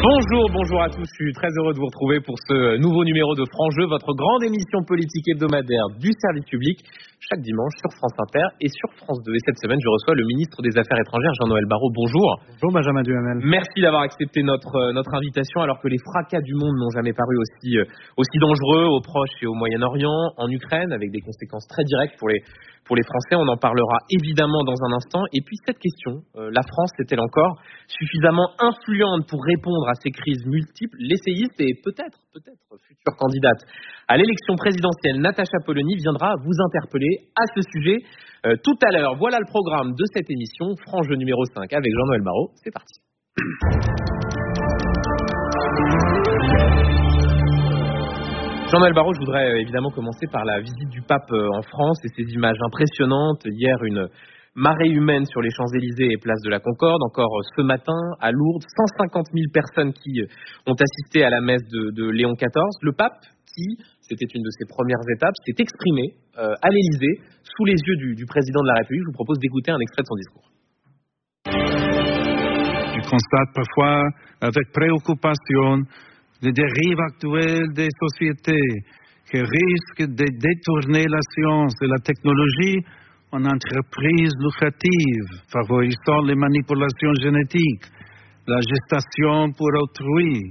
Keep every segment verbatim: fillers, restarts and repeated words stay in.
Bonjour, bonjour à tous, je suis très heureux de vous retrouver pour ce nouveau numéro de Franc Jeu, votre grande émission politique hebdomadaire du service public, chaque dimanche sur France Inter et sur France deux. Et cette semaine, je reçois le ministre des Affaires étrangères, Jean-Noël Barrot. Bonjour. Bonjour Benjamin Duhamel. Merci d'avoir accepté notre, notre invitation alors que les fracas du monde n'ont jamais paru aussi, aussi dangereux au Proche et au Moyen-Orient, en Ukraine, avec des conséquences très directes pour les, pour les Français. On en parlera évidemment dans un instant. Et puis cette question, euh, la France est-elle encore suffisamment influente pour répondre à ces crises multiples? L'essayiste et peut-être, peut-être future candidate à l'élection présidentielle, Natacha Polony, viendra vous interpeller à ce sujet euh, tout à l'heure. Voilà le programme de cette émission, Franc Jeu numéro cinq avec Jean-Noël Barrot. C'est parti. Jean-Noël Barrot, je voudrais évidemment commencer par la visite du pape en France et ces images impressionnantes. Hier, une marée humaine sur les Champs-Élysées et place de la Concorde. Encore ce matin, à Lourdes, cent cinquante mille personnes qui ont assisté à la messe de, de Léon quatorze. Le pape, qui, c'était une de ses premières étapes, s'est exprimé euh, à l'Élysée, sous les yeux du, du président de la République. Je vous propose d'écouter un extrait de son discours. Je constate parfois avec préoccupation les dérives actuelles des sociétés qui risquent de détourner la science et la technologie en entreprises lucratives, favorisant les manipulations génétiques, la gestation pour autrui,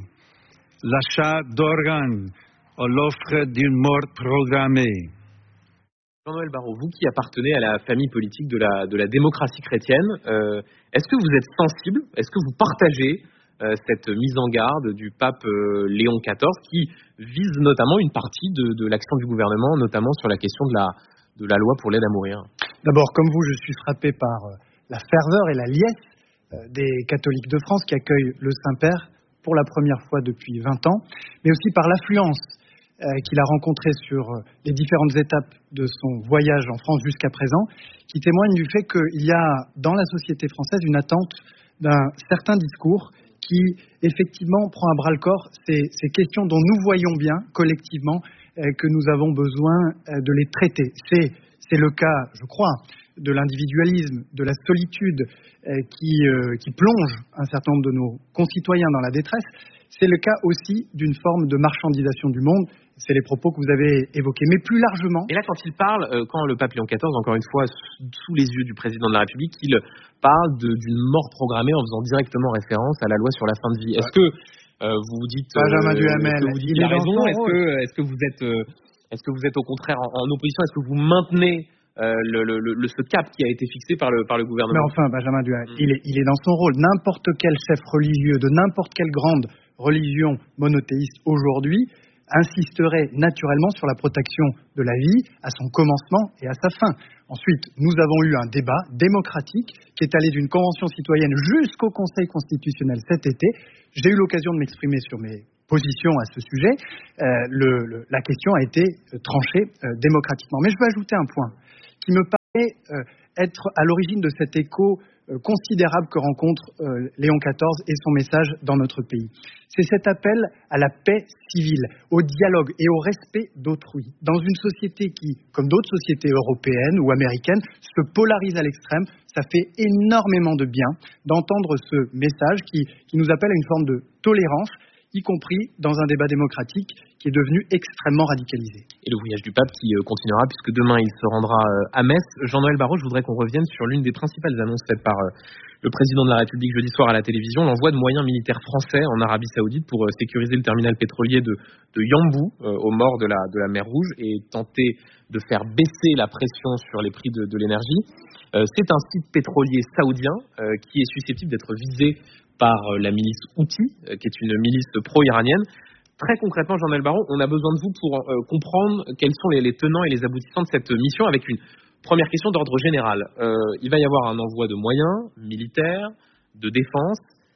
l'achat d'organes ou l'offre d'une mort programmée. Jean-Noël Barrot, vous qui appartenez à la famille politique de la, de la démocratie chrétienne, euh, est-ce que vous êtes sensible, est-ce que vous partagez euh, cette mise en garde du pape euh, Léon quatorze qui vise notamment une partie de, de l'action du gouvernement, notamment sur la question de la, de la loi pour l'aide à mourir? D'abord, comme vous, je suis frappé par la ferveur et la liesse des catholiques de France qui accueillent le Saint-Père pour la première fois depuis vingt ans, mais aussi par l'affluence qu'il a rencontrée sur les différentes étapes de son voyage en France jusqu'à présent, qui témoigne du fait qu'il y a dans la société française une attente d'un certain discours qui, effectivement, prend à bras-le-corps ces, ces questions dont nous voyons bien, collectivement, que nous avons besoin de les traiter. C'est, c'est le cas, je crois, de l'individualisme, de la solitude qui, qui plonge un certain nombre de nos concitoyens dans la détresse. C'est le cas aussi d'une forme de marchandisation du monde. C'est les propos que vous avez évoqués. Mais plus largement... Et là, quand il parle, euh, quand le pape Léon quatorze, encore une fois, sous les yeux du président de la République, il parle de, d'une mort programmée en faisant directement référence à la loi sur la fin de vie. Est-ce que euh, vous vous dites... Benjamin Duhamel, est-ce que vous dites il a raison? Est-ce que, est-ce que vous êtes, euh, est-ce que vous êtes au contraire en, en opposition? Est-ce que vous maintenez euh, le, le, le, ce cap qui a été fixé par le, par le gouvernement? Mais enfin, Benjamin Duhamel, mmh. il, est, il est dans son rôle. N'importe quel chef religieux de n'importe quelle grande religion monothéiste aujourd'hui insisterait naturellement sur la protection de la vie à son commencement et à sa fin. Ensuite, nous avons eu un débat démocratique qui est allé d'une convention citoyenne jusqu'au Conseil constitutionnel cet été. J'ai eu l'occasion de m'exprimer sur mes positions à ce sujet. Euh, le, le, la question a été tranchée euh, démocratiquement. Mais je veux ajouter un point qui me paraît euh, être à l'origine de cet écho euh, considérable que rencontre euh, Léon quatorze et son message dans notre pays. C'est cet appel à la paix civile, au dialogue et au respect d'autrui. Dans une société qui, comme d'autres sociétés européennes ou américaines, se polarise à l'extrême, ça fait énormément de bien d'entendre ce message qui, qui nous appelle à une forme de tolérance, y compris dans un débat démocratique qui est devenu extrêmement radicalisé. Et le voyage du pape qui continuera, puisque demain il se rendra à Metz. Jean-Noël Barrot, je voudrais qu'on revienne sur l'une des principales annonces faites par le président de la République jeudi soir à la télévision, l'envoi de moyens militaires français en Arabie Saoudite pour sécuriser le terminal pétrolier de, de Yanbu, euh, au bord de la, de la mer Rouge, et tenter de faire baisser la pression sur les prix de, de l'énergie. Euh, c'est un site pétrolier saoudien euh, qui est susceptible d'être visé par la milice Houthi, qui est une milice pro-iranienne. Très concrètement, Jean-Noël Barrot, on a besoin de vous pour euh, comprendre quels sont les, les tenants et les aboutissants de cette mission, avec une première question d'ordre général. Euh, il va y avoir un envoi de moyens militaires, de défense,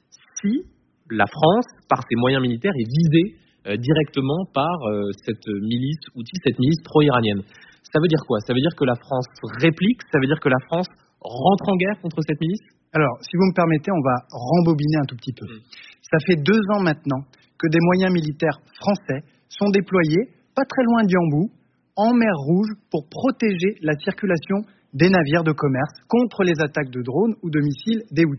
si la France, par ses moyens militaires, est visée euh, directement par euh, cette milice Houthi, cette milice pro-iranienne. Ça veut dire quoi? Ça veut dire que la France réplique? Ça veut dire que la France rentre en guerre contre cette milice? Alors, si vous me permettez, on va rembobiner un tout petit peu. Ça fait deux ans maintenant que des moyens militaires français sont déployés, pas très loin d'Yanbu, en mer Rouge, pour protéger la circulation des navires de commerce contre les attaques de drones ou de missiles des Houthis.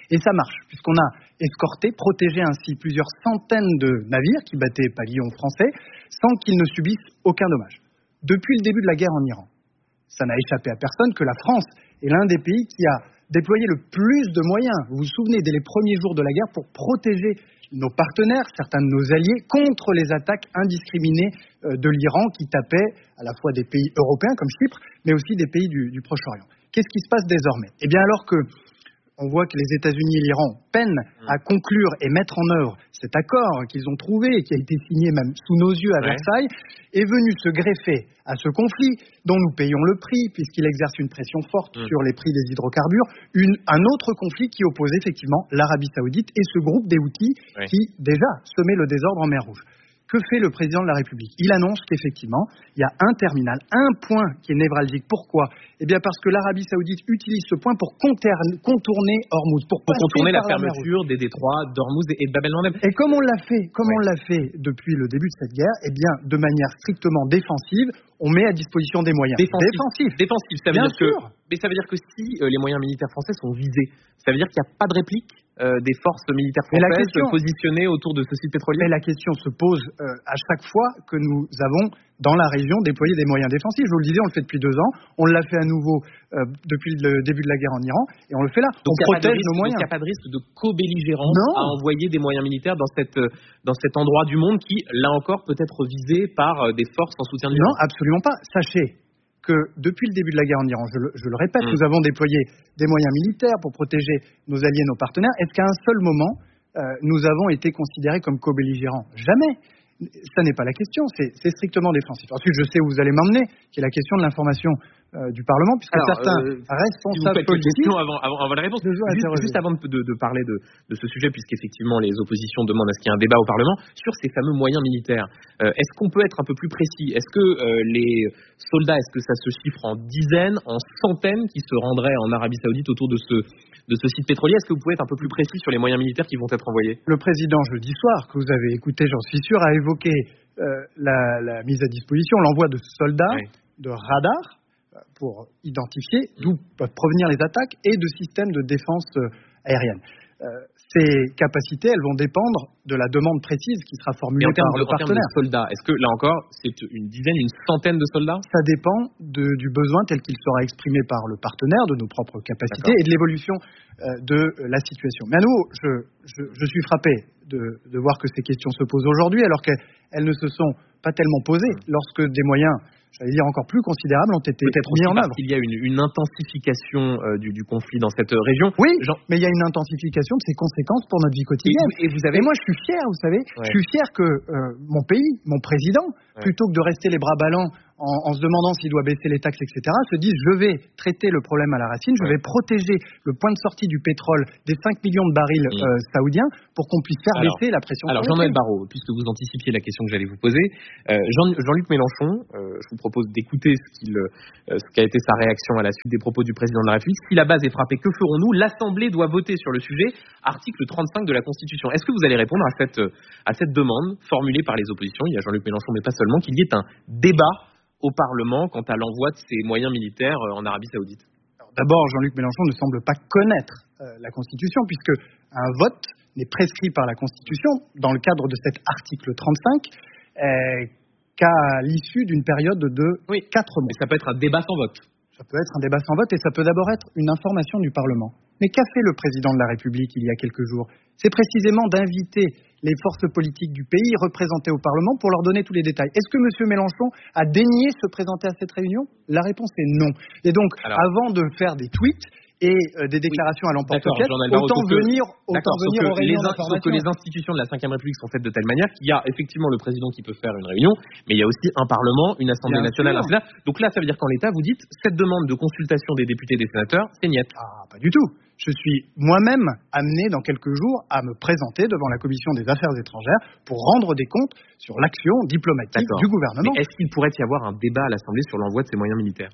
Et ça marche, puisqu'on a escorté, protégé ainsi plusieurs centaines de navires qui battaient pavillon français sans qu'ils ne subissent aucun dommage. Depuis le début de la guerre en Iran, ça n'a échappé à personne que la France est l'un des pays qui a déployé le plus de moyens, vous vous souvenez, dès les premiers jours de la guerre, pour protéger nos partenaires, certains de nos alliés, contre les attaques indiscriminées de l'Iran qui tapaient à la fois des pays européens comme Chypre, mais aussi des pays du, du Proche-Orient. Qu'est-ce qui se passe désormais ? Eh bien, alors que on voit que les États-Unis et l'Iran peinent à conclure et mettre en œuvre cet accord qu'ils ont trouvé et qui a été signé même sous nos yeux à ouais. Versailles, est venu se greffer à ce conflit dont nous payons le prix puisqu'il exerce une pression forte mmh. sur les prix des hydrocarbures, une, un autre conflit qui oppose effectivement l'Arabie Saoudite et ce groupe des Houthis ouais. qui déjà semait le désordre en mer Rouge. Que fait le président de la République ? Il annonce qu'effectivement, il y a un terminal, un point qui est névralgique. Pourquoi ? Eh bien parce que l'Arabie Saoudite utilise ce point pour contourner Hormuz, pour, pour contourner la fermeture des détroits d'Hormuz et de Bab el-Mandeb. Et comme on l'a fait, comme ouais. on l'a fait depuis le début de cette guerre, eh bien de manière strictement défensive, on met à disposition des moyens défensifs. Défensifs. Défensifs. Ça veut Bien dire sûr. que, mais ça veut dire que si euh, les moyens militaires français sont visés, ça veut dire qu'il n'y a pas de réplique Euh, des forces militaires françaises question, positionnées autour de ce site pétrolier. Mais la question se pose euh, à chaque fois que nous avons dans la région déployé des moyens défensifs. Je vous le disais, on le fait depuis deux ans, on l'a fait à nouveau euh, depuis le début de la guerre en Iran et on le fait là. Donc on protège risque, nos moyens. Donc il n'y a pas de risque de co-belligérance à envoyer des moyens militaires dans, cette, dans cet endroit du monde qui, là encore, peut être visé par des forces en soutien de l'Iran. Non, absolument pas. Sachez que depuis le début de la guerre en Iran, je le, je le répète, mmh. nous avons déployé des moyens militaires pour protéger nos alliés, nos partenaires. Est-ce qu'à un seul moment, euh, nous avons été considérés comme co-belligérants ? Jamais. Ça n'est pas la question, c'est, c'est strictement défensif. Ensuite, je sais où vous allez m'emmener, qui est la question de l'information euh, du Parlement, puisque Alors, certains euh, responsables si politiques... Avant, avant, avant la réponse, juste, juste avant de, de, de parler de, de ce sujet, puisqu'effectivement les oppositions demandent à ce qu'il y ait un débat au Parlement, sur ces fameux moyens militaires, euh, est-ce qu'on peut être un peu plus précis ? Est-ce que euh, les soldats, est-ce que ça se chiffre en dizaines, en centaines qui se rendraient en Arabie Saoudite autour de ce... de ce site pétrolier? Est-ce que vous pouvez être un peu plus précis sur les moyens militaires qui vont être envoyés? Le président, jeudi soir, que vous avez écouté, j'en suis sûr, a évoqué euh, la, la mise à disposition, l'envoi de soldats, oui. de radars, pour identifier d'où peuvent provenir les attaques, et de systèmes de défense euh, aérienne. Euh, ces capacités, elles vont dépendre de la demande précise qui sera formulée par de, le partenaire. En termes de soldats, est-ce que, là encore, c'est une dizaine, une centaine de soldats? Ça dépend de, du besoin tel qu'il sera exprimé par le partenaire, de nos propres capacités D'accord. et de l'évolution euh, de euh, la situation. Mais à nouveau, je, je, je suis frappé de, de voir que ces questions se posent aujourd'hui, alors qu'elles ne se sont pas tellement posées mmh. lorsque des moyens... j'allais dire encore plus considérables, ont été Peut-être mis en œuvre. Il y a une, une intensification euh, du, du conflit dans cette région. Oui, Jean... mais il y a une intensification de ses conséquences pour notre vie quotidienne. Et, et, vous avez... et moi, je suis fier, vous savez, ouais. je suis fier que euh, mon pays, mon président, ouais. plutôt que de rester les bras ballants en, en se demandant s'il doit baisser les taxes, et cetera, se dise je vais traiter le problème à la racine, je ouais. vais protéger le point de sortie du pétrole des cinq millions de barils mmh. euh, saoudiens pour qu'on puisse faire alors, baisser la pression. Alors, Jean-Noël Barrot, puisque vous anticipiez la question que j'allais vous poser, euh, Jean, Jean-Luc Mélenchon, euh, je vous propose d'écouter ce, qu'il, euh, ce qu'a été sa réaction à la suite des propos du président de la République. Si la base est frappée, que ferons-nous? L'Assemblée doit voter sur le sujet, article trente-cinq de la Constitution. Est-ce que vous allez répondre à cette, à cette demande formulée par les oppositions? Il y a Jean-Luc Mélenchon, mais pas seulement, qu'il y ait un débat au Parlement quant à l'envoi de ces moyens militaires en Arabie Saoudite. Alors, d'abord, Jean-Luc Mélenchon ne semble pas connaître euh, la Constitution, puisque un vote n'est prescrit par la Constitution dans le cadre de cet article trente-cinq euh, qu'à l'issue d'une période de oui. quatre mois. Mais ça peut être un débat sans vote. Ça peut être un débat sans vote et ça peut d'abord être une information du Parlement. Mais qu'a fait le président de la République il y a quelques jours? C'est précisément d'inviter les forces politiques du pays représentées au Parlement pour leur donner tous les détails. Est-ce que M. Mélenchon a daigné se présenter à cette réunion? La réponse est non. Et donc, Alors, avant de faire des tweets et euh, des déclarations oui. à l'emporte-pièce, autant venir, autant venir aux réunions d'information. Sauf que les institutions de la cinquième République sont faites de telle manière qu'il y a effectivement le président qui peut faire une réunion, mais il y a aussi un Parlement, une Assemblée Bien nationale, un Sénat. Donc là, ça veut dire qu'en l'État, vous dites, cette demande de consultation des députés et des sénateurs, c'est niette. Ah, pas du tout. Je suis moi-même amené dans quelques jours à me présenter devant la Commission des Affaires étrangères pour rendre des comptes sur l'action diplomatique D'accord. du gouvernement. Mais est-ce qu'il pourrait y avoir un débat à l'Assemblée sur l'envoi de ces moyens militaires?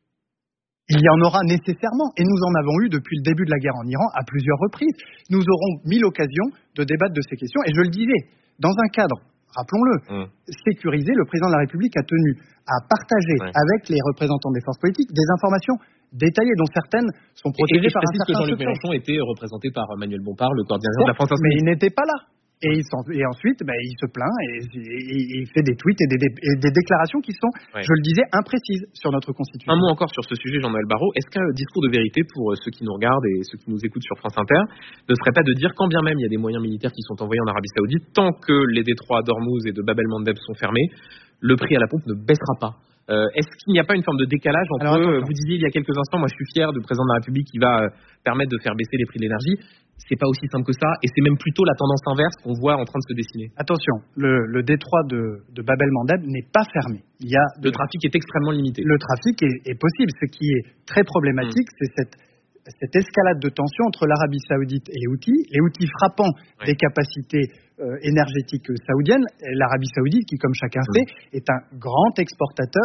Il y en aura nécessairement, et nous en avons eu depuis le début de la guerre en Iran à plusieurs reprises. Nous aurons mis l'occasion de débattre de ces questions, et je le disais, dans un cadre rappelons-le, mmh. sécurisé, le président de la République a tenu à partager ouais. avec les représentants des forces politiques des informations détaillées, dont certaines sont protégées et, et par un certain que Jean-Luc secret. Mélenchon était représenté par Manuel Bompard, le coordinateur de la France Insoumise. Mais il n'était pas là. Et, il et ensuite, ben, il se plaint et, et, et il fait des tweets et des, et des déclarations qui sont, ouais. je le disais, imprécises sur notre Constitution. Un mot encore sur ce sujet, Jean-Noël Barrot. Est-ce qu'un discours de vérité pour ceux qui nous regardent et ceux qui nous écoutent sur France Inter ne serait pas de dire quand bien même il y a des moyens militaires qui sont envoyés en Arabie Saoudite, tant que les détroits d'Ormuz et de Bab el-Mandeb sont fermés, le prix à la pompe ne baissera pas? Euh, est-ce qu'il n'y a pas une forme de décalage entre, Alors, euh, vous disiez il y a quelques instants, moi je suis fier du président de la République qui va euh, permettre de faire baisser les prix de l'énergie. C'est pas aussi simple que ça, et c'est même plutôt la tendance inverse qu'on voit en train de se dessiner. Attention, le, le détroit de, de Bab el-Mandeb n'est pas fermé. Il y a de, le trafic est extrêmement limité. Le trafic est, est possible. Ce qui est très problématique, mmh. c'est cette, cette escalade de tension entre l'Arabie Saoudite et les Houthis. Les Houthis frappant ouais. des capacités euh, énergétiques saoudiennes. L'Arabie Saoudite, qui, comme chacun mmh. sait, est un grand exportateur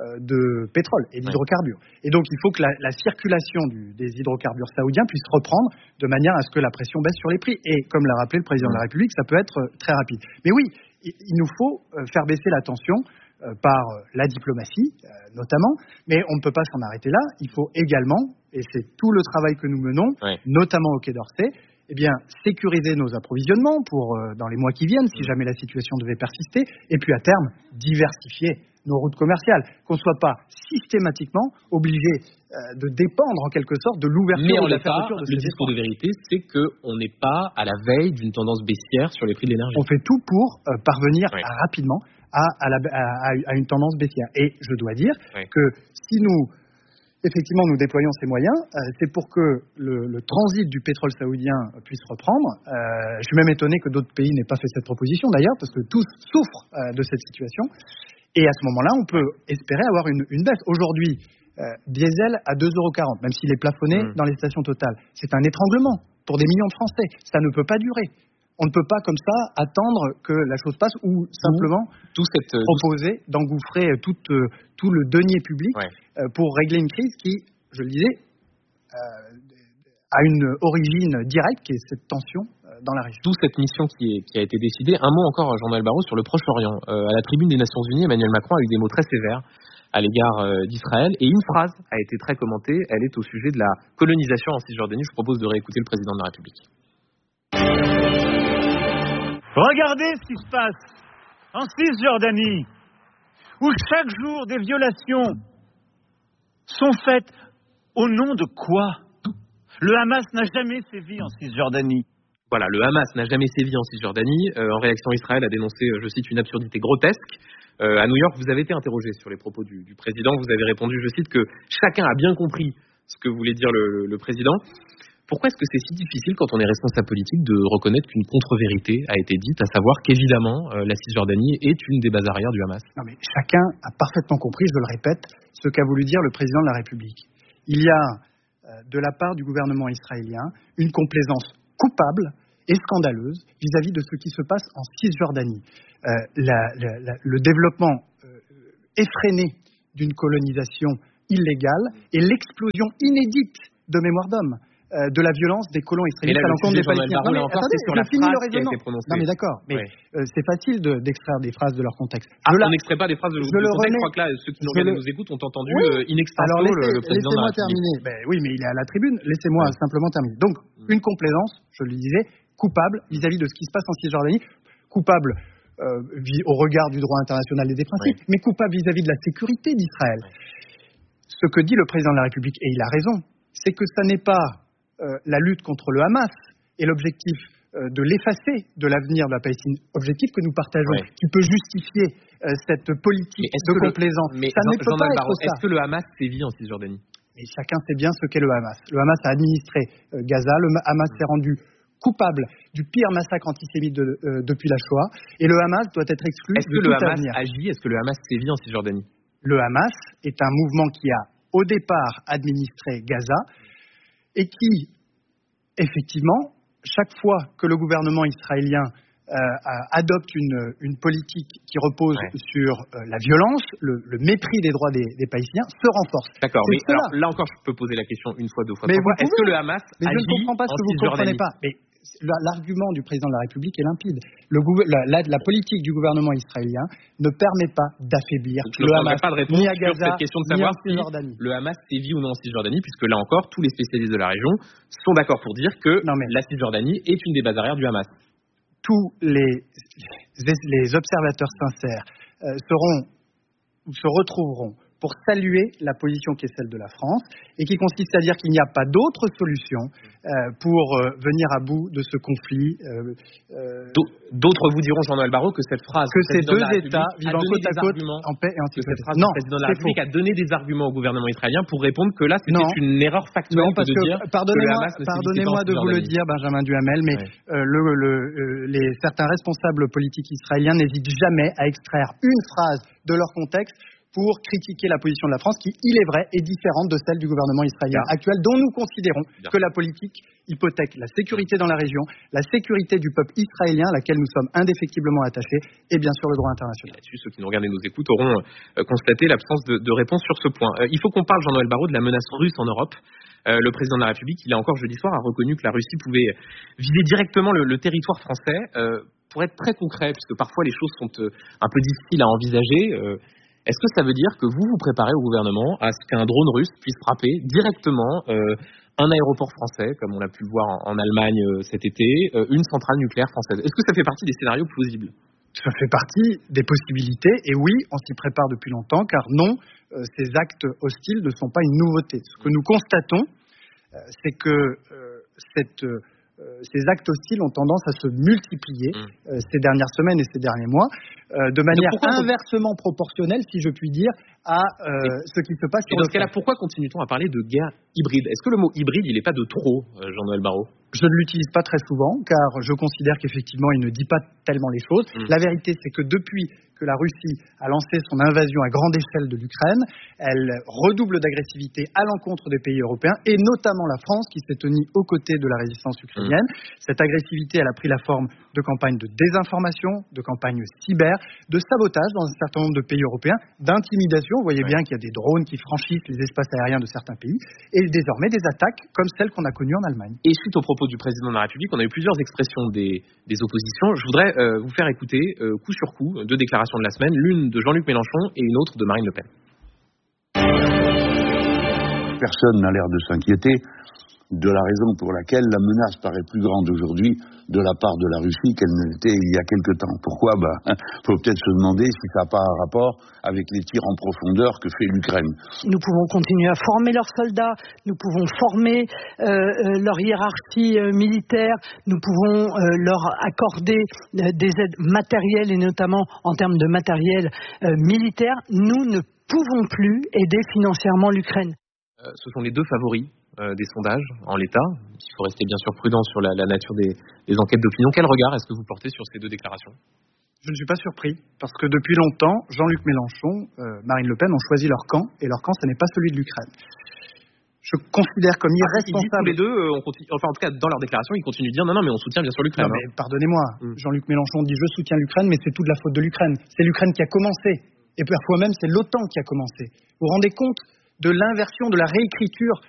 de pétrole et d'hydrocarbures. Et donc, il faut que la, la circulation du, des hydrocarbures saoudiens puisse reprendre de manière à ce que la pression baisse sur les prix. Et comme l'a rappelé le président de la République, ça peut être très rapide. Mais oui, il, il nous faut faire baisser la tension euh, par la diplomatie, euh, notamment. Mais on ne peut pas s'en arrêter là. Il faut également, et c'est tout le travail que nous menons, ouais. notamment au Quai d'Orsay, eh bien, sécuriser nos approvisionnements pour euh, dans les mois qui viennent, si jamais la situation devait persister, et puis à terme, diversifier nos routes commerciales, qu'on ne soit pas systématiquement obligé euh, de dépendre en quelque sorte de l'ouverture Mais en ou de la l'état, fermeture de le discours de vérité, c'est qu'on n'est pas à la veille d'une tendance baissière sur les prix de l'énergie. On fait tout pour euh, parvenir oui. à, rapidement à, à, la, à, à une tendance baissière. Et je dois dire oui. que si nous, effectivement, nous déployons ces moyens, euh, c'est pour que le, le transit du pétrole saoudien puisse reprendre. Euh, je suis même étonné que d'autres pays n'aient pas fait cette proposition d'ailleurs, parce que tous souffrent euh, de cette situation. Et à ce moment-là, on peut espérer avoir une, une baisse. Aujourd'hui, euh, diesel à deux euros quarante, même s'il est plafonné mmh. dans les stations Total. C'est un étranglement pour des millions de Français. Ça ne peut pas durer. On ne peut pas comme ça attendre que la chose passe ou simplement tout cette, proposer tout... d'engouffrer tout, euh, tout le denier public ouais. euh, pour régler une crise qui, je le disais, euh, a une origine directe qui est cette tension dans la région. D'où cette mission qui, est, qui a été décidée. Un mot encore, Jean-Noël Barrot, sur le Proche-Orient. Euh, à la tribune des Nations Unies, Emmanuel Macron a eu des mots très sévères à l'égard euh, d'Israël. Et une phrase a été très commentée. Elle est au sujet de la colonisation en Cisjordanie. Je vous propose de réécouter le président de la République. Regardez ce qui se passe en Cisjordanie, où chaque jour des violations sont faites. Au nom de quoi? Le Hamas n'a jamais sévi en Cisjordanie. Voilà, le Hamas n'a jamais sévi en Cisjordanie. Euh, en réaction, Israël a dénoncé, je cite, une absurdité grotesque. Euh, à New York, vous avez été interrogé sur les propos du, du président. Vous avez répondu, je cite, que chacun a bien compris ce que voulait dire le, le président. Pourquoi est-ce que c'est si difficile, quand on est responsable politique, de reconnaître qu'une contre-vérité a été dite, à savoir qu'évidemment, euh, la Cisjordanie est une des bases arrières du Hamas? Non, mais chacun a parfaitement compris, je le répète, ce qu'a voulu dire le président de la République. Il y a, euh, de la part du gouvernement israélien, une complaisance coupable et scandaleuse vis-à-vis de ce qui se passe en Cisjordanie. Euh, la, la, la, le développement euh, effréné d'une colonisation illégale et l'explosion inédite de mémoire d'homme. Euh, de la violence des colons israéliens à l'encontre des Palestiniens. Non, mais attendez, sur la phrase qui a été prononcée. Non mais d'accord, mais ouais. euh, c'est facile de, d'extraire des phrases de leur contexte. Ah, on n'extrait pas des phrases de, de contexte. Remets, je crois que là, ceux qui nous, le... nous écoutent ont entendu oui. euh, in extenso Alors, laissez, le, le président de la République. Laissez-moi terminer. Ben, oui, mais il est à la tribune. Laissez-moi ouais. simplement terminer. Donc, une complaisance, je le disais, coupable vis-à-vis de ce qui se passe en Cisjordanie, coupable euh, au regard du droit international et des principes, ouais. mais coupable vis-à-vis de la sécurité d'Israël. Ouais. Ce que dit le président de la République, et il a raison, c'est que ça n'est pas Euh, la lutte contre le Hamas et l'objectif euh, de l'effacer de l'avenir de la Palestine, objectif que nous partageons, ouais. qui peut justifier euh, cette politique de complaisance. Le, mais ça Jean, ne peut Jean pas être Barrot, ça. Est-ce que le Hamas sévit en Cisjordanie? Mais chacun sait bien ce qu'est le Hamas. Le Hamas a administré euh, Gaza, le Hamas s'est rendu coupable du pire massacre antisémite de, euh, depuis la Shoah, et le Hamas doit être exclu est-ce de que tout le Hamas avenir. agit? Est-ce que le Hamas sévit en Cisjordanie? Le Hamas est un mouvement qui a au départ administré Gaza et qui, effectivement, chaque fois que le gouvernement israélien euh, adopte une, une politique qui repose ouais. sur euh, la violence, le, le mépris des droits des, des Palestiniens, se renforce. D'accord, mais alors, là encore, je peux poser la question une fois, deux fois, mais trois fois. Pouvez, est-ce que le Hamas mais agit je ne comprends pas ce que vous ne comprenez pas. Mais l'argument du président de la République est limpide. Le, la, la, la politique du gouvernement israélien ne permet pas d'affaiblir Donc, le Hamas, pas de réponse ni à sur Gaza, cette question de ni savoir en Cisjordanie. Si le Hamas sévit ou non en Cisjordanie, puisque là encore, tous les spécialistes de la région sont d'accord pour dire que non, la Cisjordanie est une des bases arrières du Hamas. Tous les, les observateurs sincères euh, seront ou se retrouveront pour saluer la position qui est celle de la France et qui consiste à dire qu'il n'y a pas d'autre solution euh, pour euh, venir à bout de ce conflit. Euh, euh, D'autres vous diront, Jean-Noël Barrot, que cette phrase que ces deux États vivant côte à côte en paix et en sécurité. Non, le président de la République a donné des arguments au gouvernement israélien pour répondre que là, c'était non. une erreur factuelle non, parce de que, dire pardonnez-moi, que pardonnez-moi de vous le dire, Benjamin Duhamel, mais ouais. euh, le, le, euh, les, certains responsables politiques israéliens n'hésitent jamais à extraire une phrase de leur contexte pour critiquer la position de la France qui, il est vrai, est différente de celle du gouvernement israélien Bien. actuel, dont nous considérons Bien. que la politique hypothèque la sécurité dans la région, la sécurité du peuple israélien, à laquelle nous sommes indéfectiblement attachés, et bien sûr le droit international. Là-dessus, ceux qui nous regardent et nous écoutent auront euh, constaté l'absence de, de réponse sur ce point. Euh, il faut qu'on parle, Jean-Noël Barrot, de la menace russe en Europe. Euh, le président de la République, il a encore jeudi soir, a reconnu que la Russie pouvait viser directement le, le territoire français. Euh, pour être très concret, puisque parfois les choses sont euh, un peu difficiles à envisager, euh, est-ce que ça veut dire que vous vous préparez au gouvernement à ce qu'un drone russe puisse frapper directement euh, un aéroport français, comme on l'a pu le voir en, en Allemagne euh, cet été, euh, une centrale nucléaire française? Est-ce que ça fait partie des scénarios plausibles? Ça fait partie des possibilités, et oui, on s'y prépare depuis longtemps, car non, euh, ces actes hostiles ne sont pas une nouveauté. Ce que nous constatons, euh, c'est que euh, cette... Euh, ces actes hostiles ont tendance à se multiplier mmh. euh, ces dernières semaines et ces derniers mois, euh, de manière inversement vous... proportionnelle, si je puis dire, à euh, ce qui se passe sur le terrain. Et dans ce cas-là, pourquoi continue-t-on à parler de guerre hybride? Est-ce que le mot hybride, il n'est pas de trop, euh, Jean-Noël Barrot? Je ne l'utilise pas très souvent, car je considère qu'effectivement, il ne dit pas tellement les choses. Mmh. La vérité, c'est que depuis que la Russie a lancé son invasion à grande échelle de l'Ukraine, elle redouble d'agressivité à l'encontre des pays européens, et notamment la France, qui s'est tenue aux côtés de la résistance ukrainienne. Mmh. Cette agressivité, elle a pris la forme de campagnes de désinformation, de campagnes cyber, de sabotage dans un certain nombre de pays européens, d'intimidation. Vous voyez ouais. bien qu'il y a des drones qui franchissent les espaces aériens de certains pays, et désormais des attaques comme celles qu'on a connues en Allemagne. Et suite au propos du président de la République, on a eu plusieurs expressions des, des oppositions. Je voudrais euh, vous faire écouter, euh, coup sur coup, deux déclarations de la semaine, l'une de Jean-Luc Mélenchon et une autre de Marine Le Pen. Personne n'a l'air de s'inquiéter de la raison pour laquelle la menace paraît plus grande aujourd'hui de la part de la Russie qu'elle ne l'était il y a quelque temps. Pourquoi? Bah, faut peut-être se demander si ça n'a pas un rapport avec les tirs en profondeur que fait l'Ukraine. Nous pouvons continuer à former leurs soldats, nous pouvons former euh, leur hiérarchie euh, militaire, nous pouvons euh, leur accorder euh, des aides matérielles et notamment en termes de matériel euh, militaire. Nous ne pouvons plus aider financièrement l'Ukraine. Euh, ce sont les deux favoris euh, des sondages en l'état. Il faut rester bien sûr prudent sur la, la nature des, des enquêtes d'opinion. Quel regard est-ce que vous portez sur ces deux déclarations? Je ne suis pas surpris, parce que depuis longtemps, Jean-Luc Mélenchon, euh, Marine Le Pen ont choisi leur camp, et leur camp, ce n'est pas celui de l'Ukraine. Je considère comme irresponsable... Tous les deux, euh, on continue, enfin en tout cas dans leur déclaration, ils continuent de dire non, non, mais on soutient bien sûr l'Ukraine. Non, mais pardonnez-moi, mm. Jean-Luc Mélenchon dit je soutiens l'Ukraine, mais c'est toute la faute de l'Ukraine. C'est l'Ukraine qui a commencé, et parfois même c'est l'OTAN qui a commencé. Vous vous rendez compte de l'inversion, de la réécriture